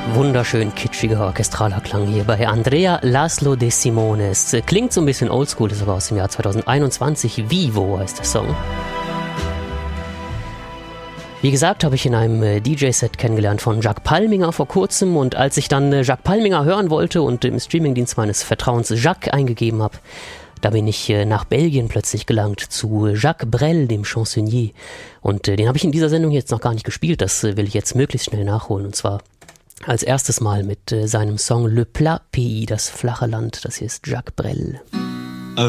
Wunderschön kitschiger orchestraler Klang hier bei Andrea Laszlo De Simone. Es klingt so ein bisschen oldschool, ist aber aus dem Jahr 2021. Vivo heißt der Song. Wie gesagt, habe ich in einem DJ-Set kennengelernt von Jacques Palminger vor kurzem, und als ich dann Jacques Palminger hören wollte und im Streamingdienst meines Vertrauens Jacques eingegeben habe, da bin ich nach Belgien plötzlich gelangt zu Jacques Brel, dem Chansonnier. Und den habe ich in dieser Sendung jetzt noch gar nicht gespielt, das will ich jetzt möglichst schnell nachholen, und zwar als erstes Mal mit seinem Song Le Plat Pays, das flache Land. Das hier ist Jacques Brel.